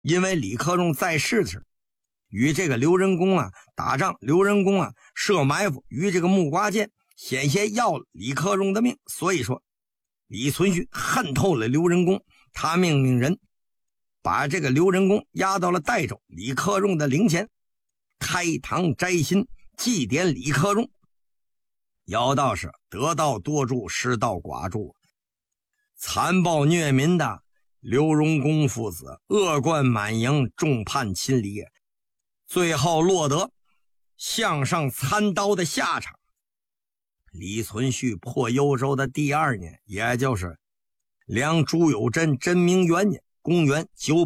因为李克用在世时与这个刘仁恭啊打仗，刘仁恭啊设埋伏与这个木瓜剑，险些要了李克用的命，所以说李存勖恨透了刘仁恭，他命令人把这个刘仁恭押到了代州李克用的陵前，开堂摘心，祭奠李克用。要道是得道多助，失道寡助，残暴虐民的刘荣恭父子恶贯满盈，众叛亲离，最后落得项上参刀的下场。李存勖破幽州的第2年，也就是梁朱友贞真明元年，公元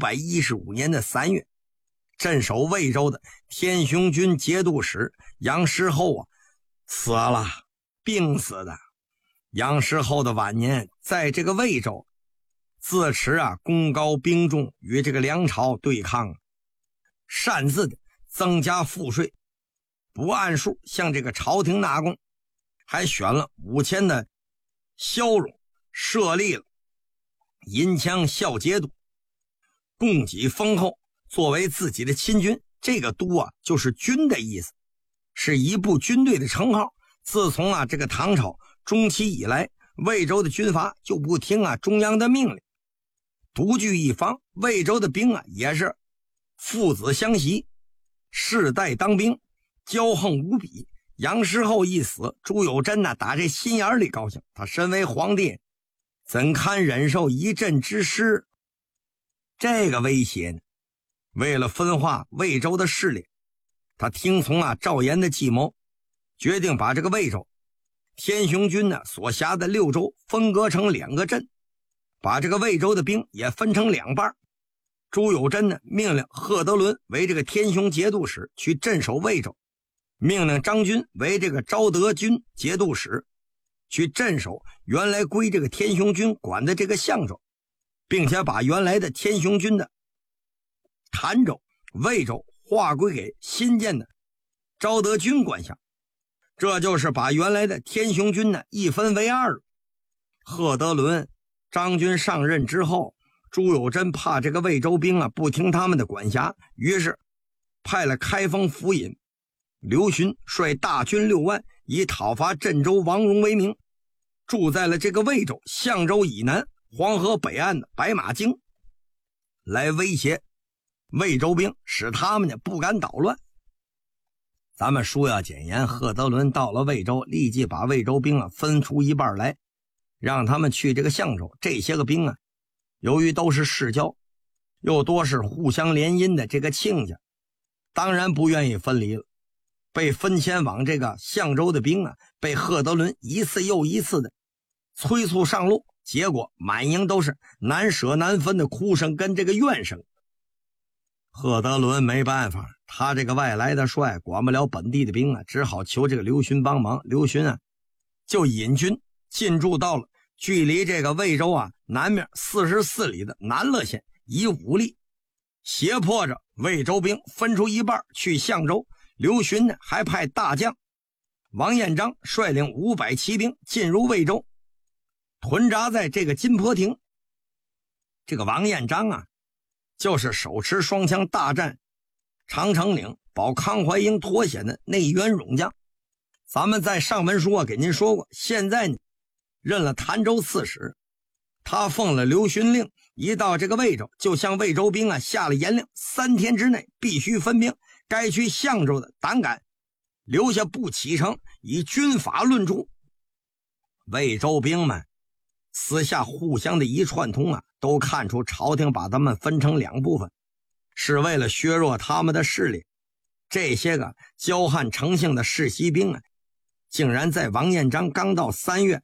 915年的3月，镇守魏州的天雄军节度使杨师厚啊死了，病死的。杨师厚的晚年在这个魏州自持啊功高兵重，与这个梁朝对抗，擅自的增加赋税，不按数向这个朝廷纳贡，还选了5000的骁戎，设立了银枪校节度，供给丰厚，作为自己的亲军。这个都啊就是军的意思，是一部军队的称号。自从啊这个唐朝中期以来，魏州的军阀就不听啊中央的命令，独据一方。魏州的兵啊也是父子相袭，世代当兵，骄横无比。杨师厚一死，朱友贞呢打这心眼里高兴，他身为皇帝怎堪忍受一阵之师这个威胁呢？为了分化魏州的势力，他听从啊赵岩的计谋，决定把这个魏州天雄军呢所辖的6州分割成2个镇，把这个魏州的兵也分成2半。朱友贞呢命令贺德伦为这个天雄节度使去镇守魏州，命令张军为这个昭德军节度使去镇守原来归这个天雄军管的这个象州，并且把原来的天雄军的潭州、魏州划归给新建的昭德军管辖。这就是把原来的天雄军呢一分为2。贺德伦、张军上任之后，朱友贞怕这个魏州兵啊不听他们的管辖，于是派了开封府尹刘询率大军6万，以讨伐镇州王戎为名，住在了这个魏州象州以南黄河北岸的白马京，来威胁魏州兵，使他们呢不敢捣乱。咱们书要简言，贺德伦到了魏州，立即把魏州兵啊分出一半来，让他们去这个象州。这些个兵啊，由于都是世交，又多是互相联姻的这个亲家，当然不愿意分离了。被分迁往这个象州的兵啊，被贺德伦一次又一次的催促上路，结果满营都是难舍难分的哭声跟这个怨声。贺德伦没办法，他这个外来的帅管不了本地的兵啊，只好求这个刘询帮忙。刘询啊就引军进驻到了距离这个魏州啊南面44里的南乐县，以武力胁迫着魏州兵分出一半去象州。刘询呢还派大将王彦章率领500骑兵进入魏州，屯扎在这个金坡亭。这个王彦章啊就是手持双枪大战长城岭保康怀英脱险的内援勇将。咱们在上文书啊给您说过，现在呢任了潭州刺史。他奉了刘询令，一到这个魏州就向魏州兵啊下了严令，3天之内必须分兵，该去象州的胆敢留下不启程，以军法论处。魏州兵们私下互相的一串通啊，都看出朝廷把他们分成2部分，是为了削弱他们的势力。这些个骄悍成性的世袭兵啊，竟然在王彦章刚到3月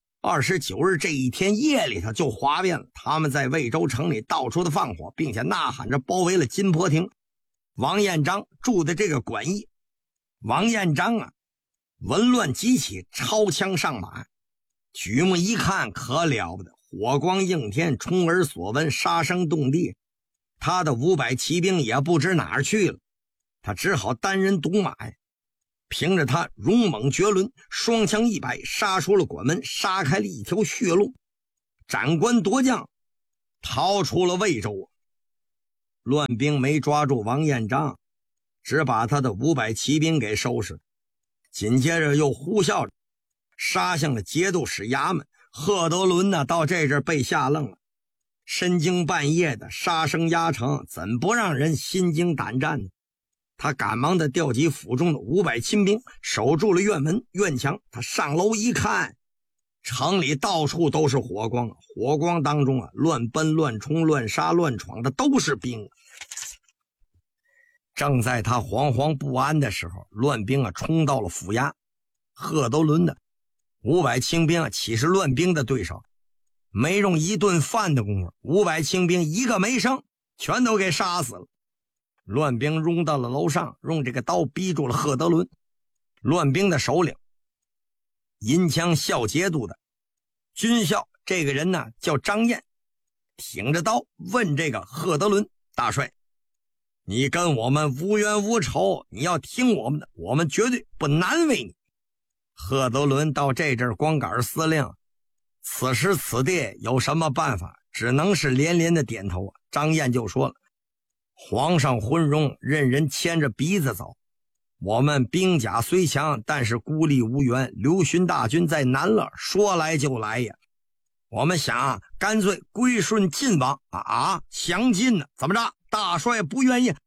29日这一天夜里头就哗变了。他们在魏州城里到处的放火，并且呐喊着包围了金坡亭，王彦章住的这个馆驿。王彦章啊闻乱即起，抄枪上马，举目一看可了不得，火光映天，充耳所闻，杀声动地。他的500骑兵也不知哪儿去了，他只好单人独马呀，凭着他勇猛绝伦，双枪一摆，杀出了馆门，杀开了一条血路，斩官夺将，逃出了魏州。 乱兵没抓住王彦章，只把他的500骑兵给收拾了。紧接着又呼啸着杀向了节度使衙门。贺德伦呢，到这阵被吓愣了，深更半夜的杀声压城，怎不让人心惊胆战呢？他赶忙的调集府中的500亲兵，守住了院门院墙。他上楼一看，城里到处都是火光，火光当中啊，乱奔乱冲乱杀乱闯的都是兵。正在他惶惶不安的时候，乱兵啊冲到了府衙。贺德伦的500清兵啊岂是乱兵的对手？没用一顿饭的功夫，500清兵一个没剩，全都给杀死了。乱兵冲到了楼上，用这个刀逼住了贺德伦。乱兵的首领银枪校节度的军校，这个人呢叫张燕，挺着刀问这个贺德伦：大帅，你跟我们无冤无仇，你要听我们的，我们绝对不难为你。贺德伦到这阵光杆司令，此时此地有什么办法，只能是连连的点头。张燕就说了：皇上昏庸，任人牵着鼻子走，我们兵甲虽强，但是孤立无援，刘询大军在南乐，说来就来呀。我们想干脆归顺晋王降晋呢？怎么着？大帅不愿意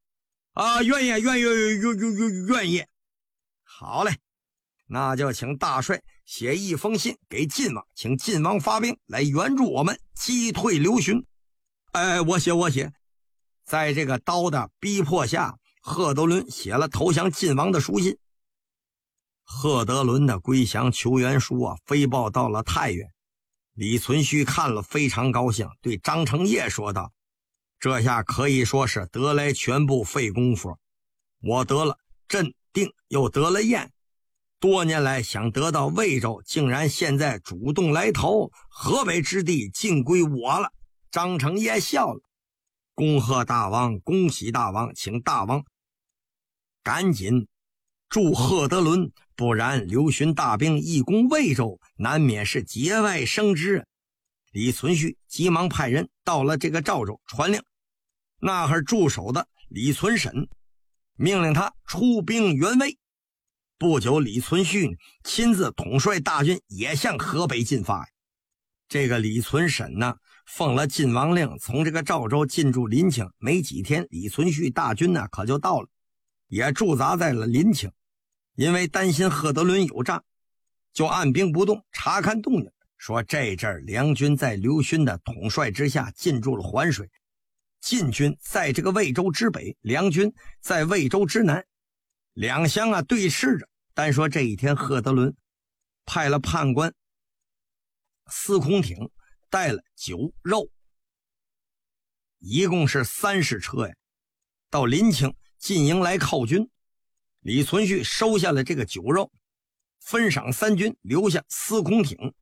愿意。好嘞，那就请大帅写一封信给晋王，请晋王发兵来援助我们，击退刘询。我写。在这个刀的逼迫下，贺德伦写了投降晋王的书信。贺德伦的归降求援书啊，飞报到了太原。李存勖看了非常高兴，对张承业说道：这下可以说是得来全不费功夫，我得了镇定，又得了燕，多年来想得到魏州，竟然现在主动来投，河北之地尽归我了。张承业笑了：恭贺大王，恭喜大王，请大王赶紧助贺德伦，不然刘询大兵一攻魏州，难免是节外生枝。李存勖急忙派人到了这个赵州传令，那会儿驻守的李存审命令他出兵援魏。不久，李存勖亲自统帅大军也向河北进发。这个李存审呢，奉了晋王令，从这个赵州进驻临清。没几天，李存勖大军呢可就到了，也驻扎在了临清。因为担心贺德伦有诈，就按兵不动，查看动静，说这阵梁军在刘询的统帅之下进驻了环水，晋军在这个魏州之北，梁军在魏州之南，两相啊对峙着。单说这一天，贺德伦派了判官司空挺带了酒肉，一共是30车呀，到临清进营来犒军。李存勖收下了这个酒肉，分赏3军，留下司空挺。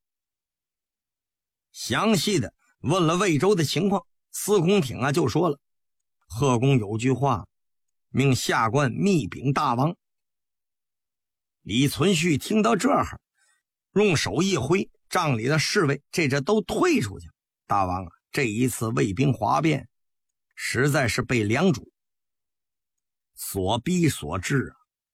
详细的问了魏州的情况，司空挺啊就说了：贺公有句话，命下官密禀大王。李存勖听到这儿，用手一挥，帐里的侍卫这都退出去。大王啊，这一次魏兵哗变，实在是被梁主所逼所致啊。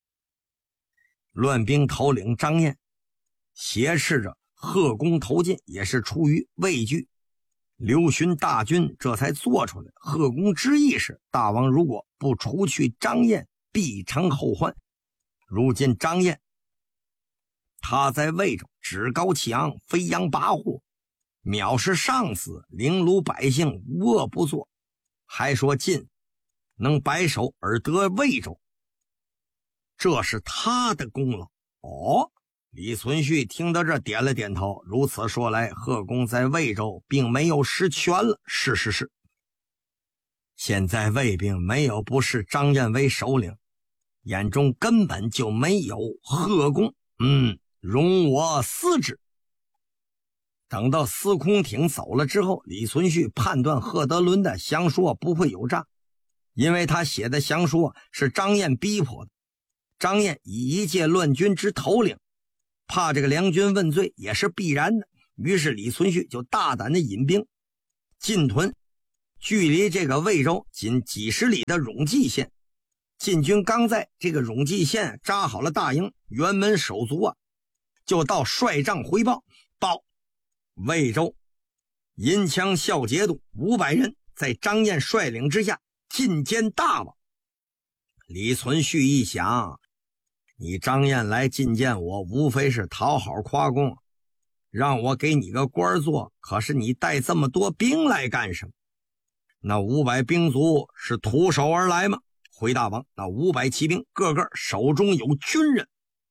乱兵头领张燕挟持着贺公投进，也是出于畏惧刘询大军，这才做出来。贺公之意是，大王如果不除去张燕，必成后患。如今张燕他在魏州趾高气昂，飞扬跋扈，藐视上司，凌辱百姓，无恶不作，还说晋能白首而得魏州，这是他的功劳。李存勖听到这点了点头，如此说来，贺公在魏州并没有失权了。是，现在魏兵没有不视张燕为首领，眼中根本就没有贺公。容我思之。等到司空挺走了之后，李存勖判断贺德伦的降说不会有诈，因为他写的降说是张燕逼迫的。张燕以一介乱军之头领，怕这个梁军问罪也是必然的，于是李存勖就大胆的引兵进屯距离这个魏州仅几十里的永济县。晋军刚在这个永济县扎好了大营，辕门手足啊，就到帅帐回报，魏州银枪校节度500人在张燕率领之下进见大王。李存勖一想，你张燕来觐见我，无非是讨好夸功，让我给你个官做，可是你带这么多兵来干什么？那500兵卒是徒手而来吗？回大王，那500骑兵个个手中有军人。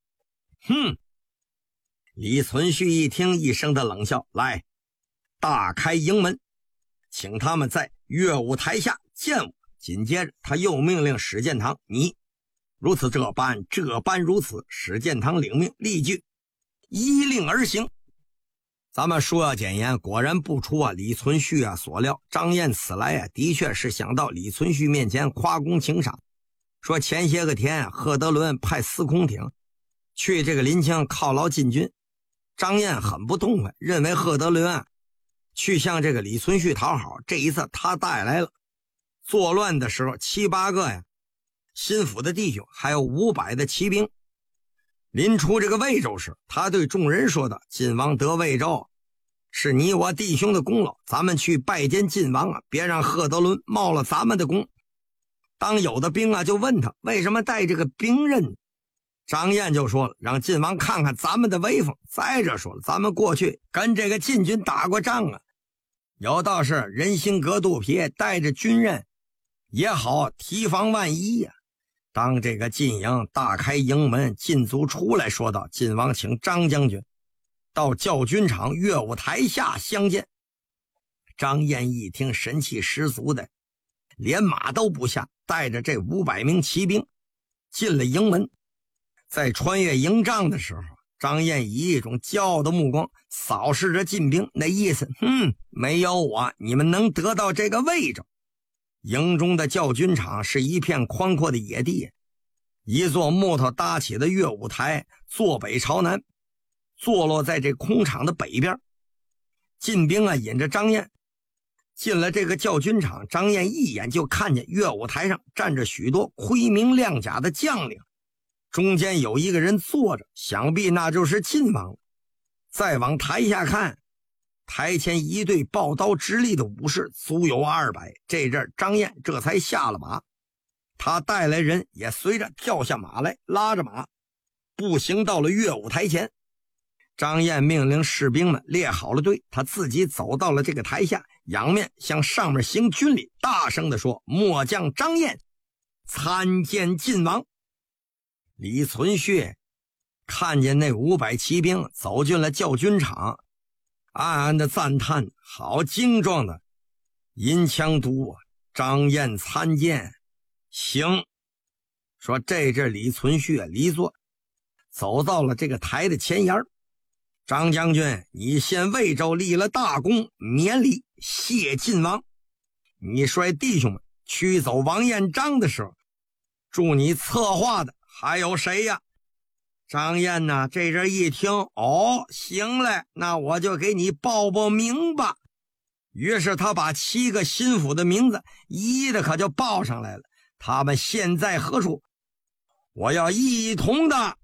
李存勖一听，一声的冷笑，来，大开营门，请他们在乐舞台下见我。紧接着他又命令史建堂，你如此这般如此。史建堂领命，立即依令而行。咱们书要简言，果然不出李存勖所料。张燕此来的确是想到李存勖面前夸功请赏，说前些个天贺德伦派司空艇去这个临清犒劳晋军。张燕很不痛快，认为贺德伦去向这个李存勖讨好，这一次他带来了作乱的时候7、8个心腹的弟兄，还有500的骑兵。临出这个魏州时，他对众人说道，晋王得魏州是你我弟兄的功劳，咱们去拜见晋王别让贺德伦冒了咱们的功。当有的兵就问他为什么带这个兵刃，张燕就说了，让晋王看看咱们的威风。再者说了，咱们过去跟这个晋军打过仗有道是人心隔肚皮，带着军刃也好提防万一当这个晋营大开营门，晋卒出来说道，晋王请张将军到教军场乐舞台下相见。张燕一听，神气十足的连马都不下，带着这500名骑兵进了营门。在穿越营帐的时候，张燕以一种骄傲的目光扫视着晋兵，那意思没有我你们能得到这个魏州。营中的教军场是一片宽阔的野地，一座木头搭起的乐舞台坐北朝南，坐落在这空场的北边。晋兵引着张燕进了这个教军场，张燕一眼就看见乐舞台上站着许多盔明亮甲的将领，中间有一个人坐着，想必那就是晋王。再往台下看，台前一队抱刀直立的武士足有200。这阵张燕这才下了马，他带来人也随着跳下马来，拉着马步行到了乐舞台前。张燕命令士兵们列好了队，他自己走到了这个台下，仰面向上面行军礼，大声地说，末将张燕参见晋王。李存勖看见那500骑兵走进了教军场，暗暗的赞叹，好精壮的银枪都张燕参见。行，说这阵李存勖离座走到了这个台的前沿。张将军，你先魏州立了大功，免礼谢晋王。你率弟兄们驱走王彦章的时候，助你策划的还有谁呀？张燕呢，这人一听，行嘞，那我就给你报报名吧。于是他把7个心腹的名字一一的可就报上来了。他们现在何处？我要一同的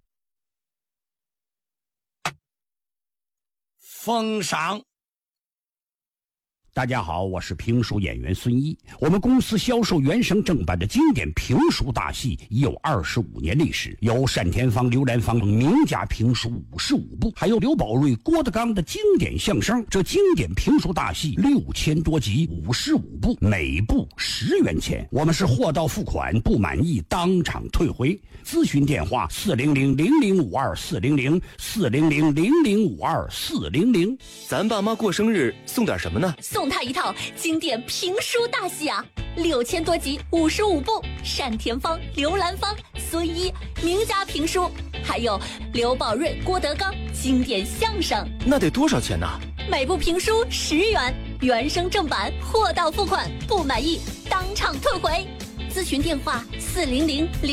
封赏。 大家好，我是评书演员孙一。我们公司销售原声正版的经典评书大戏已有25年历史，有单田芳、刘兰芳名家评书55部，还有刘宝瑞、郭德纲的经典相声。这经典评书大戏6000多集，55部，每部10元钱。我们是货到付款，不满意当场退回。咨询电话400-0052-400，400-0052-400。 咱爸妈过生日送点什么呢？ 送他一套经典评书大戏啊，6000多集，55部，单田芳、刘兰芳、孙一名家评书，还有刘宝瑞、郭德纲经典相声。 那得多少钱呢？ 每部评书10元，原声正版，货到付款，不满意当场退回。咨询电话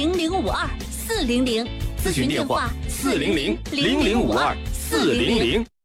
400-0052-400， 咨询电话400-0052-400。